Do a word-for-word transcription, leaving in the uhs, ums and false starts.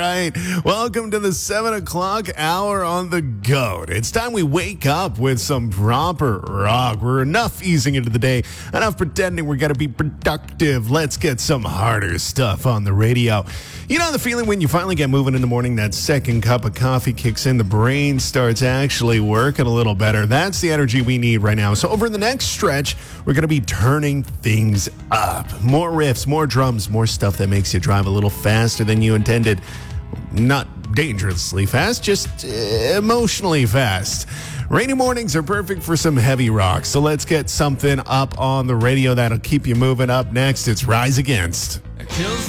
Right. Welcome to the seven o'clock hour on the GOAT. It's time we wake up with some proper rock. We're enough easing into the day, enough pretending we're going to be productive. Let's get some harder stuff on the radio. You know the feeling when you finally get moving in the morning, that second cup of coffee kicks in, the brain starts actually working a little better. That's the energy we need right now. So over the next stretch, we're going to be turning things up. More riffs, more drums, more stuff that makes you drive a little faster than you intended. Not dangerously fast, just emotionally fast. Rainy mornings are perfect for some heavy rock, so let's get something up on the radio that'll keep you moving. Up next, it's Rise Against. It kills